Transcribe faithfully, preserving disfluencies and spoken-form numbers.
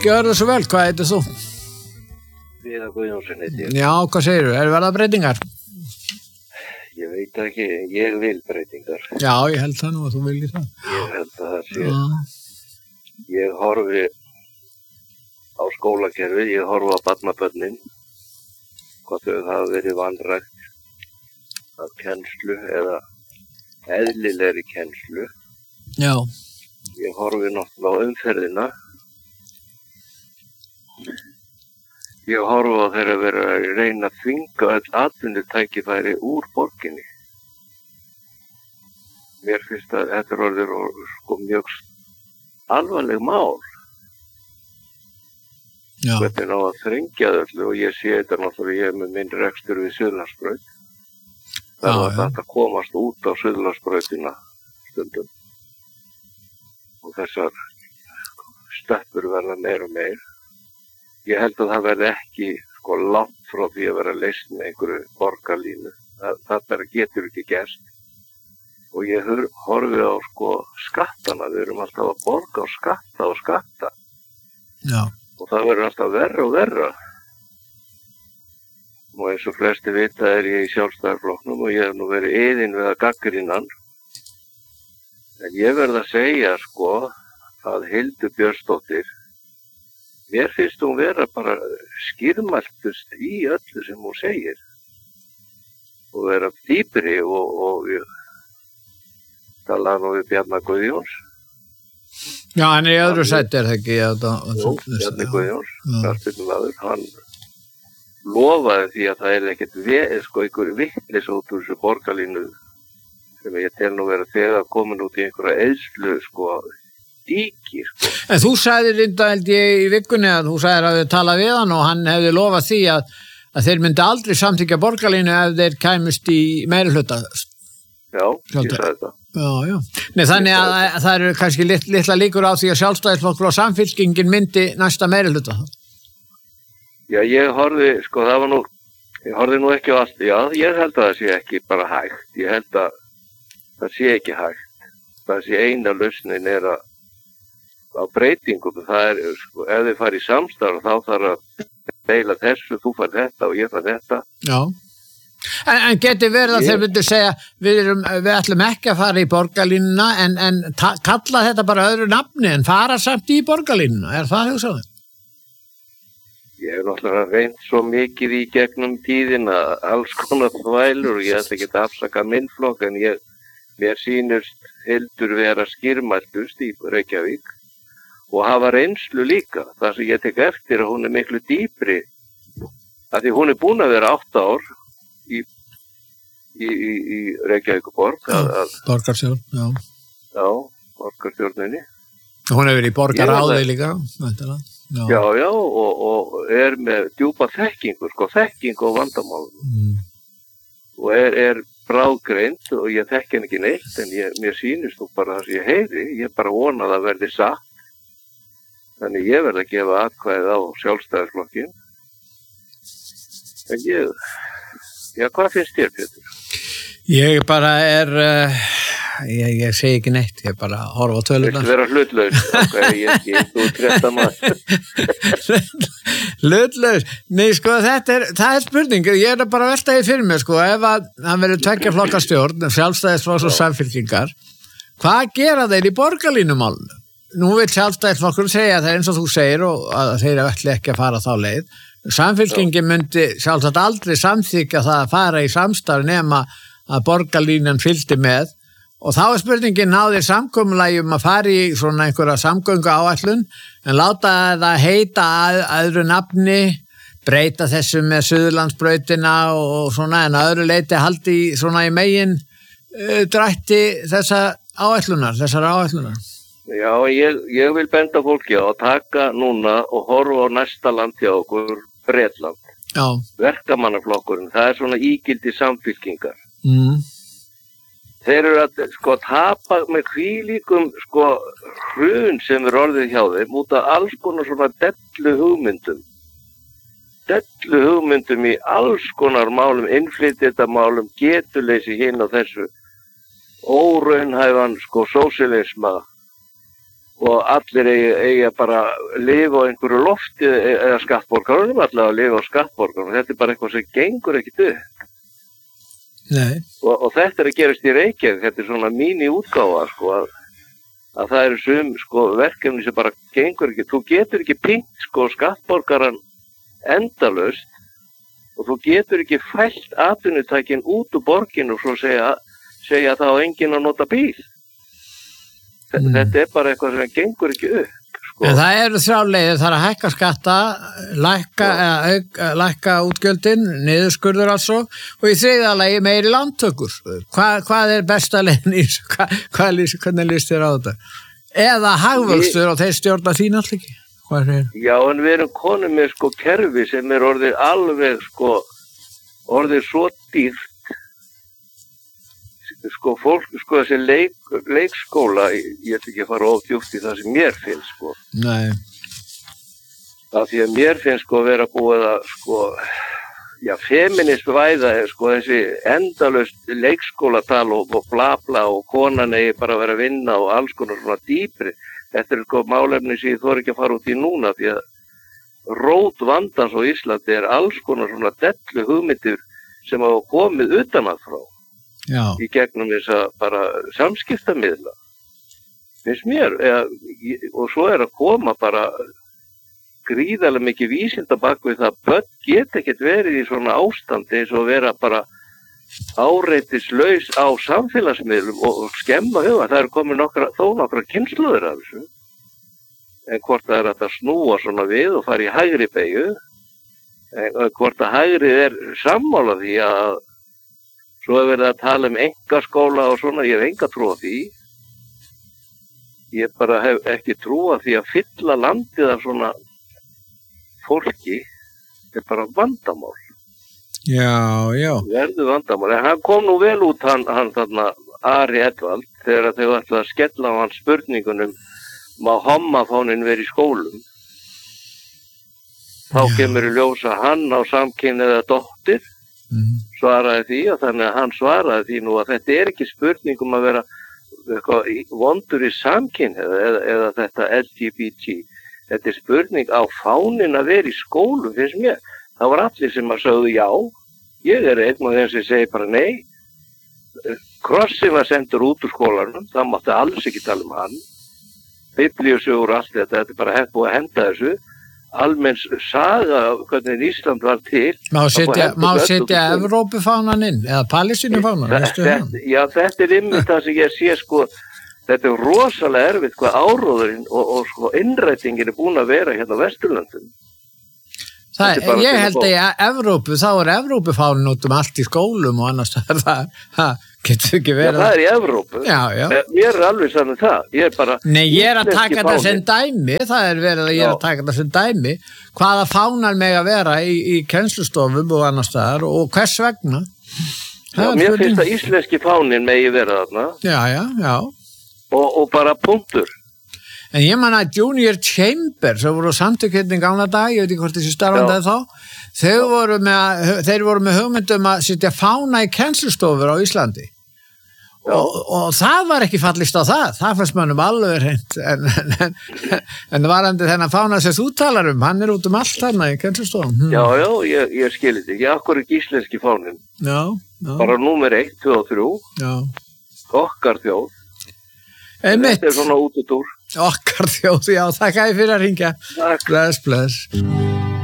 Gjörðu svo vel, hvað heitir þú? Viðar Guðjónsson heiti ég. Já, hvað segirðu? Er verða breytingar? Ég veit ekki, ég vil breytingar. Já, ég held það nú að þú viljið það. Ég held að það sé. Já. Ég horfi á skólakerfið, ég horfi á barnabörnin, hvað þau hafa verið vanrækt af kennslu eða eðlilegri kennslu. Já. Ég horfi náttúrulega á umferðina. Ég horfi á þeirra vera að reyna að þvinga öll atvinnutækifæri úr borginni. Mér finnst að þetta er orðið sko mjög alvarleg mál. Já. Hvernig ná að þrengja öllu og ég sé þetta náttúrulega, ég er með minn rekstur við Suðurlandsbraut. Það Já, var já. þetta að komast út á Suðurlandsbrautina stundum. Og þessar stöppur verða meir og meir. Ég held að það verði ekki sko langt frá því að vera leyst með einhverju borgarlínu. Það, það bara getur ekki gerst. Og ég hör, horfi á sko skattana, við erum alltaf að borga á skatta og skatta. Já. Og það verður alltaf verra og verra. Og eins og flesti vita er ég í Sjálfstæðisflokknum og ég hef nú verið iðinn við að gagnrýna hann. En ég verð að segja sko að Hildur Björnsdóttir, mér finnst hún vera bara skýrmæltust í öllu sem hún segir. Og vera dýpri og, og ég talaði nú við Bjarna Guðjóns. Já, hann er í öðru sæti, er það ekki? Já, Jú, Bjarni Guðjóns, knattspyrnumaður, hann lofaði því að það er ekkert við, sko, einhver vittlis út úr þessu borgarlínu sem ég tel nú vera þegar komin út í einhverja eyðslu, sko, díki, sko. En þú sagði Linda, held ég, í vikunni að þú sagðir að þið talað við hann og hann hefði lofað því að, að þeir myndi aldrei samþykkja borgarlínu ef þeir kæmust í meirihluta. Já, ég sagði þetta. Já, já. Nei, þannig að, að það eru kannski lit, litla líkur á því að Sjálfstæðisflokkur og Samfylkingin myndi næsta meirihluta. Já, ég horfði, sko, það var nú, ég horfði nú ekki á allt, já, ég held að það sé ekki bara hægt, ég held að það sé ekki hægt, það sé eina lausnin er að á breytingum, það er, sko, ef þið fari í samstarf, þá þarf að deila þessu, þú fær þetta og ég fær þetta. Já. En, en geti verið að ég... þeir myndu segja, við, erum, við ætlum ekki að fara í borgarlínuna, en, en ta, kalla þetta bara öðru nafni, en fara samt í borgarlínuna, er það hugsaðið? Ég hef náttúrulega reynt svo mikið í gegnum tíðina, alls konar þvælur og ég ætla ekki að afsaka minn flokk, en ég, mér sýnust Hildur vera skýrmæltust í Reykjavík og hafa reynslu líka. Það sem ég tek eftir að hún er miklu dýpri, að því hún er búin að vera átta ár í, í, í, í Reykjavíkuborg. Borgarstjórn, já. Já, borgarstjórninni. Hún hefur verið í borgaráði líka, þetta. Já, já, já og, og er með djúpa þekkingu, sko, þekkingu og vandamálum. Mm. Og er, er bráðgreind og ég þekki henni ekki neitt, en ég, mér sýnist þú bara það sem ég heyri, ég bara vona að það verði satt. Þannig ég verði að gefa atkvæðið á Sjálfstæðisflokkinn. En ég, já, hvað finnst þér, Pétur? Ég bara er, uh, ég, ég segi ekki neitt, ég bara horfa á töluna. Viltu vera hlutlaus? Ok, ég ekki, þú trefta maður. Hlutlaus? Nei, sko, þetta er, það er spurning, ég er bara að velta því fyrir mig, sko, ef að hann verður tveggja flokka stjórn, Sjálfstæðisflokks og Samfylkingar, hvað gera þeir í borgarlínumálinu? Nú vil Sjálfstæðisflokkurinn segja það eins og þú segir og að þeir ætli ekki að fara þá leið. Samfylkingin myndi sjálfsagt aldrei samþykja það að fara í samstarf nema að borgarlínan fylgdi með og þá er spurningin náðir samkomulagi um að fara í svona einhverja samgöngu áætlun en láta það heita að, öðru nafni, breyta þessu með Suðurlandsbrautina og svona en að öðru leiti haldi svona í megin uh, drætti þessa áætlunar, þessar áætlunar. Já, ég, ég vil benda fólki á að taka núna og horfa á næsta land hjá okkur, Bretland. Já. Verkamannaflokkurinn, það er svona ígildi Samfylkingar. Mm. Þeir eru að sko tapa með hvílíkum sko hrun sem er orðið hjá þeim út af alls konar svona dellu hugmyndum. Dellu hugmyndum í alls konar málum, innflytjendamálum, getuleysi hinn og þessu. Óraunhæfan sko sósíalisma. og allir eigi, eigi bara lifa á einhverju lofti eða skattborgarum, allir að lifa á skattborgarum. Þetta er bara eitthvað sem gengur ekkit upp. Nei. Og, og þetta er að gerast í Reykjavík, þetta er svona míní útgáfa, sko, að, að það eru sum, sko, verkefni sem bara gengur ekki. Þú getur ekki pínt, sko, skattborgaran endalaust og þú getur ekki fælt atvinnutækin út úr borginu og svo segja, segja það á enginn að nota bíl. Mm. Þetta er bara eitthvað sem gengur ekki upp. Sko. En það eru þrjá leiðir, það er að hækka skatta, lækka, eða, auk, lækka útgjöldin, niðurskurður altså, og í þriðja lagi meiri lántökur. Hva, hvað er besta leiðin í þessu? Hva, hvað, hvernig líst þér á þetta? Eða hagvöxtur og þeir stjórna þín allt ekki? Hvað er það? Já, en við erum konum með sko kerfi sem er orðið alveg sko, orðið svo dýrt. Sko fólk, sko þessi leik, leikskóla, ég ætla ekki að fara ódjúpt í það sem mér finnst, sko. Nei. Það því að mér finnst sko vera búið að, sko, já, feminist væða, sko, þessi endalaust leikskólatal og, og bla bla og konan eigi bara að vera að vinna og alls konar svona dýpri. Þetta er sko málefni sem ég þori ekki að fara út í núna því að rót vandans á Íslandi er alls konar svona dellu hugmyndir sem hafa komið utan að frá. Já. Í gegnum þess að bara samskiptamiðla finnst mér eða, og svo er að koma bara gríðarlega mikið vísinda bak við það að börn geta ekkert verið í svona ástandi eins og vera bara áreitislaus á samfélagsmiðlum og, og skemma huga. Það er komið nokkra, þó nokkra kynslóðir af þessu en hvort það er að það snúa svona við og fara í hægri beygju en hvort að hægri er sammála því að svo er verið að tala um einkaskóla og svona, ég hef enga trú á því. Ég bara hef ekki trú á því að fylla landið af svona fólki, þetta er bara vandamál. Já, já. Verður vandamál. En hann kom nú vel út, hann, hann þarna, Ari Edvald, þegar þau ætlaði að skella á hans spurningunum má hommafánin verið í skólum. Þá já. Kemur í ljós að hann á samkynhneigða dóttir, Mm. svaraði því og þannig að hann svaraði því nú að þetta er ekki spurning um að vera eitthvað, vondur í samkynhneigð eða, eða þetta L G B T. Þetta er spurning á fánin að vera í skólu finnst mér. Það var allir sem að sögðu já. Ég er einn og þeim sem segi bara nei. Krossin var sendur út úr skólanum. Það mátti alls ekki tala um hann. Biblíusögur og allt þetta. Þetta er bara hefð búið að henda þessu. Almenns saga hvernig Ísland var til. Má setja, má setja Evrópufánan inn eða Palestínufánan, veistu það? Já, þetta er ymmið það sem ég sé sko, þetta er rosalega erfitt hvað áróðurinn og, og sko innrætingin er búin að vera hérna á Vesturlöndum. Það, ég held að í Evrópu, þá er Evrópufánin út um allt í skólum og annars það, það, það getur ekki verið. Já, það er í Evrópu. Já, já. Mér er alveg saman það. Ég er bara... Nei, ég er að taka þetta sem dæmi, það er verið að ég er að taka þetta sem dæmi, hvaða fánar meg að vera í, í kennslustofum og annars staðar og hvers vegna. Já, mér finnst að íslenski fánin megi vera þarna. Já, já, já. Og, og bara punktur. En ég man að Junior Chamber, sem voru samtökhetning gamla dag, ég veit ekki hvort þessi starfandaði þá, þeir voru, með, þeir voru með hugmyndum að setja fána í kennslustofur á Íslandi. Og, og það var ekki fallist á það, það fannst mannum alveg reynd, en, en, en, en varandi þennan fána sem þú talar um, hann er út um allt þarna í kennslustofum. Hmm. Já, já, ég, ég skilir þetta, ég akkur ekki íslenski fánin. Já, já. Bara númer eitt, tvö og þrjú, já. Okkar þjóð. Einmitt. Þetta er svona út og túr. Okkar þjóð, já, þakka ég fyrir að ringja. Takk. Bless, bless.